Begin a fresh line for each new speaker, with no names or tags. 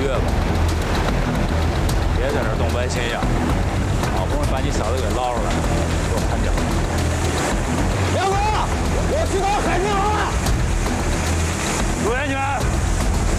月吧，别在这东歪西眼，好不容易把你嫂子给捞出来，给我看着。